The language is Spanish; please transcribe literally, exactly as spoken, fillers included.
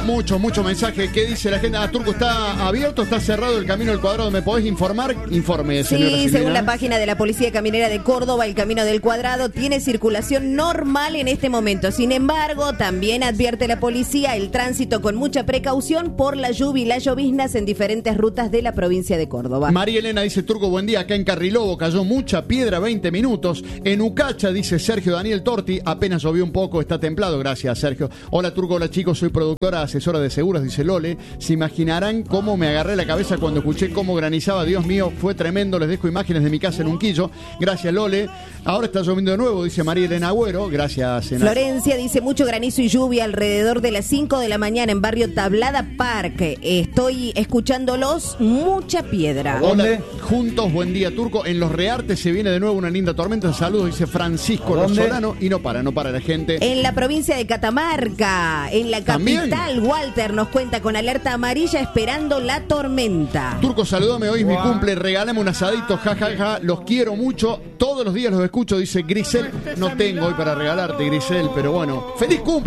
Mucho, mucho mensaje. ¿Qué dice la gente? Ah, Turco, ¿está abierto? ¿Está cerrado el camino del Cuadrado? ¿Me podés informar? Informe, señora. Sí, según la página de la Policía Caminera de Córdoba, el camino del Cuadrado tiene circulación normal en este momento. Sin embargo, también advierte la policía el tránsito con mucha precaución por la lluvia y las lloviznas en diferentes rutas de la provincia de Córdoba. María Elena dice, Turco, buen día. Acá en Carrilobo cayó mucha piedra, veinte minutos. En Ucacha, dice Sergio Daniel Torti, apenas llovió un poco, está templado. Gracias, Sergio. Hola, Turco, hola, chicos. Soy productora, asesora de seguros, dice Lole. Se imaginarán cómo me agarré la cabeza cuando escuché cómo granizaba. Dios mío, fue tremendo. Les dejo imágenes de mi casa en Unquillo. Gracias, Lole. Ahora está lloviendo de nuevo, dice María Elena Agüero. Gracias, Senat. Florencia dice, mucho granizo y lluvia alrededor de las cinco de la mañana en barrio Tablada Parque. Estoy escuchándolos, mucha piedra. Hola, juntos, buen día, Turco. En Los Reartes se viene de nuevo una linda tormenta. Saludos, dice Francisco Rosolano. Y no para, no para la gente. En la provincia de Catamarca, en la capital, ¿también? Walter nos cuenta con alerta amarilla esperando la tormenta. Turco, saludame, hoy es wow. mi cumple, regálame un asadito, jajaja, ja, ja. Los quiero mucho, todos los días los escucho, dice Grisel. No tengo hoy para regalarte, Grisel, pero bueno, feliz cumple.